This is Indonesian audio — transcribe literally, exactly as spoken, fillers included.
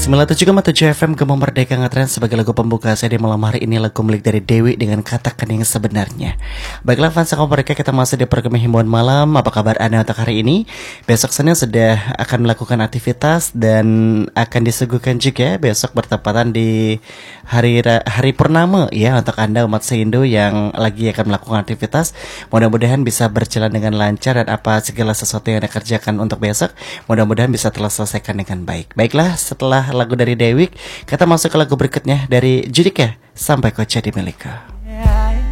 sembilan puluh tujuh koma tujuh F M Gema Merdeka ngetren sebagai lagu pembuka saya di malam hari ini, lagu milik dari Dewi dengan Katakan Yang Sebenarnya. Baiklah fans Gema Merdeka, kita masih di program himbauan malam. Apa kabar Anda untuk hari ini? Besok Senin sudah akan melakukan aktivitas dan akan disuguhkan juga besok bertepatan di hari hari purnama ya untuk Anda umat Hindu yang lagi akan melakukan aktivitas. Mudah-mudahan bisa berjalan dengan lancar dan apa segala sesuatu yang Anda kerjakan untuk besok mudah-mudahan bisa terselesaikan dengan baik. Baiklah, setelah lagu dari Dewi, kita masuk ke lagu berikutnya dari Judika, Sampai Kau Jadi Milikku.